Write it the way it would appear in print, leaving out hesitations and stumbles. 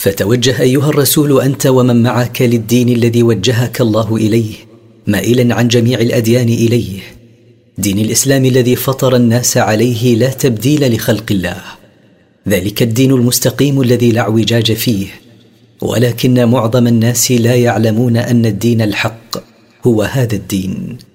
فتوجه أيها الرسول أنت ومن معك للدين الذي وجهك الله إليه، مائلا عن جميع الأديان إليه، دين الإسلام الذي فطر الناس عليه لا تبديل لخلق الله، ذلك الدين المستقيم الذي لا اعوجاج فيه، ولكن معظم الناس لا يعلمون أن الدين الحق هو هذا الدين.